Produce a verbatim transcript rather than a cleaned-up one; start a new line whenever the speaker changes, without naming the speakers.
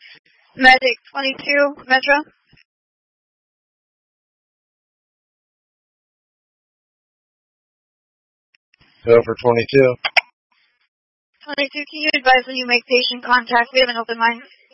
Medic twenty-two, Metro.
Go for twenty-two.
twenty-two, can you advise when you make patient contact? We have an open line.